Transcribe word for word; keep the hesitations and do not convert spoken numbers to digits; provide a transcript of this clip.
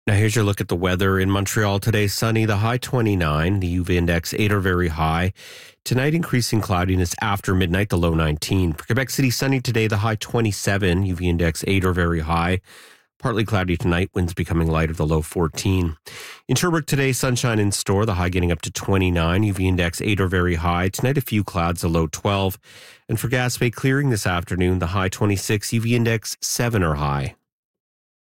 Now here's your look at the weather in Montreal today. Sunny, the high twenty-nine, the U V index eight or very high. Tonight, increasing cloudiness after midnight, the low nineteen. For Quebec City, sunny today, the high twenty-seven, U V index eight or very high. Partly cloudy tonight, winds becoming lighter, the low fourteen. In Sherbrooke today, sunshine in store, the high getting up to twenty-nine, U V index eight or very high. Tonight, a few clouds, a low twelve. And for Gaspé, clearing this afternoon, the high twenty-six, U V index seven or high.